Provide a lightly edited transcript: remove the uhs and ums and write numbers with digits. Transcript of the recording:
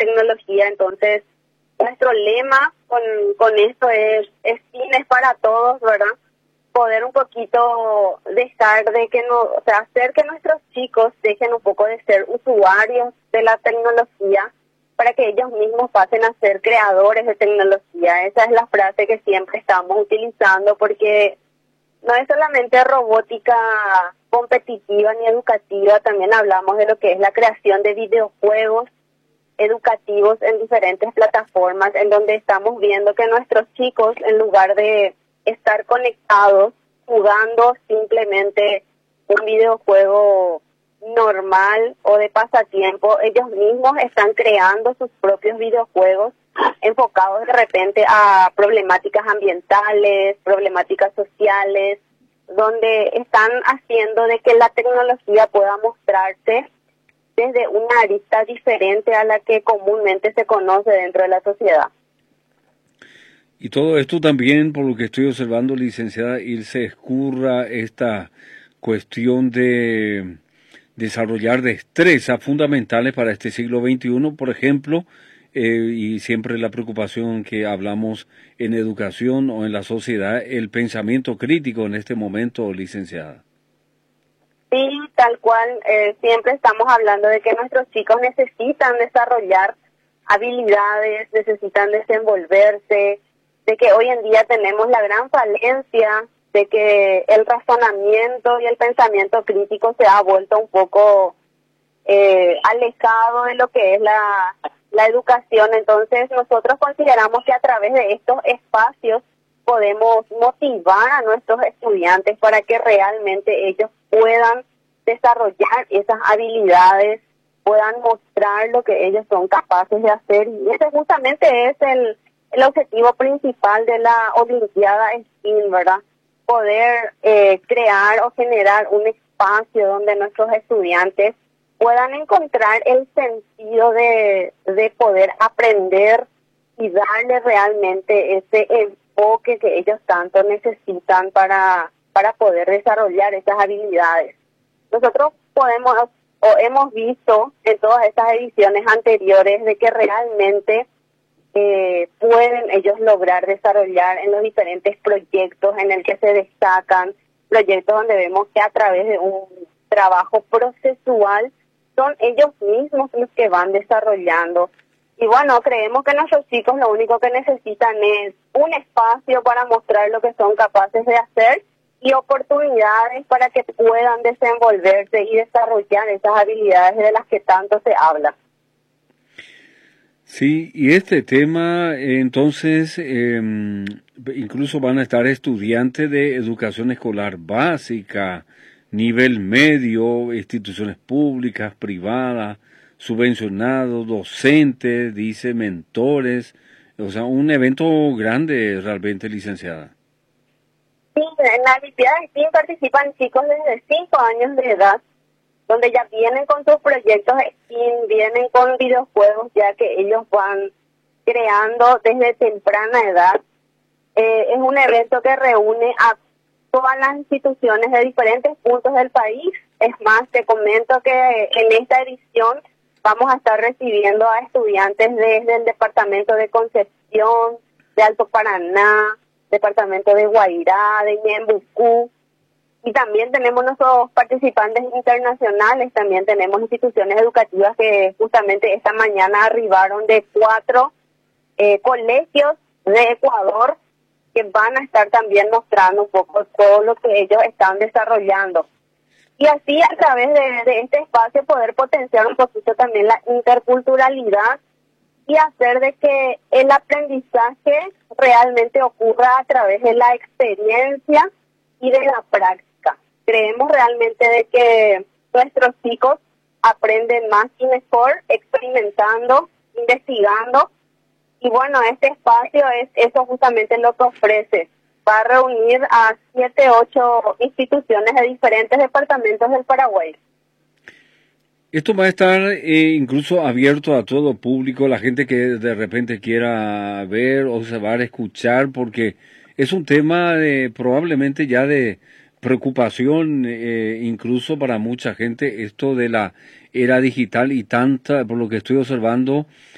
tecnología. Entonces, nuestro lema con esto es cine para todos, ¿verdad? Poder un poquito dejar de que no, o sea, hacer que nuestros chicos dejen un poco de ser usuarios de la tecnología para que ellos mismos pasen a ser creadores de tecnología. Esa es la frase que siempre estamos utilizando, porque no es solamente robótica competitiva ni educativa, también hablamos de lo que es la creación de videojuegos educativos en diferentes plataformas, en donde estamos viendo que nuestros chicos, en lugar de estar conectados, jugando simplemente un videojuego normal o de pasatiempo, ellos mismos están creando sus propios videojuegos enfocados de repente a problemáticas ambientales, problemáticas sociales, donde están haciendo de que la tecnología pueda mostrarse desde una arista diferente a la que comúnmente se conoce dentro de la sociedad. Y todo esto también, por lo que estoy observando, licenciada Ilse, escurra esta cuestión de desarrollar destrezas fundamentales para este siglo XXI, por ejemplo, y siempre la preocupación que hablamos en educación o en la sociedad, el pensamiento crítico en este momento, licenciada. Sí, tal cual, siempre estamos hablando de que nuestros chicos necesitan desarrollar habilidades, necesitan desenvolverse, de que hoy en día tenemos la gran falencia de que el razonamiento y el pensamiento crítico se ha vuelto un poco alejado de lo que es la educación. Entonces nosotros consideramos que a través de estos espacios podemos motivar a nuestros estudiantes para que realmente ellos puedan desarrollar esas habilidades, puedan mostrar lo que ellos son capaces de hacer. Y ese justamente es el objetivo principal de la Olimpiada STEAM, ¿verdad? Poder crear o generar un espacio donde nuestros estudiantes puedan encontrar el sentido de poder aprender y darle realmente ese enfoque que ellos tanto necesitan para poder desarrollar esas habilidades. Nosotros podemos o hemos visto en todas estas ediciones anteriores de que realmente pueden ellos lograr desarrollar en los diferentes proyectos en el que se destacan, proyectos donde vemos que a través de un trabajo procesual son ellos mismos los que van desarrollando. Y bueno, creemos que nuestros chicos lo único que necesitan es un espacio para mostrar lo que son capaces de hacer y oportunidades para que puedan desenvolverse y desarrollar esas habilidades de las que tanto se habla. Sí, y este tema, entonces, incluso van a estar estudiantes de educación escolar básica, nivel medio, instituciones públicas, privadas, subvencionados, docentes, dice, mentores, o sea, un evento grande realmente, licenciada. Sí, en la Olimpiada STEAM participan chicos desde 5 años de edad, donde ya vienen con sus proyectos STEAM, vienen con videojuegos ya que ellos van creando desde temprana edad. Es un evento que reúne a todas las instituciones de diferentes puntos del país. Es más, te comento que en esta edición vamos a estar recibiendo a estudiantes desde el departamento de Concepción, de Alto Paraná, departamento de Guairá, de Ñembucú, y también tenemos nuestros participantes internacionales, también tenemos instituciones educativas que justamente esta mañana arribaron de 4 colegios de Ecuador que van a estar también mostrando un poco todo lo que ellos están desarrollando. Y así a través de este espacio poder potenciar un poquito también la interculturalidad y hacer de que el aprendizaje realmente ocurra a través de la experiencia y de la práctica. Creemos realmente de que nuestros chicos aprenden más y mejor experimentando, investigando, y bueno, este espacio es eso justamente lo que ofrece. Va a reunir a 7, 8 instituciones de diferentes departamentos del Paraguay. Esto va a estar incluso abierto a todo público, la gente que de repente quiera ver, observar, escuchar, porque es un tema probablemente ya de preocupación, incluso para mucha gente, esto de la era digital y tanta, por lo que estoy observando,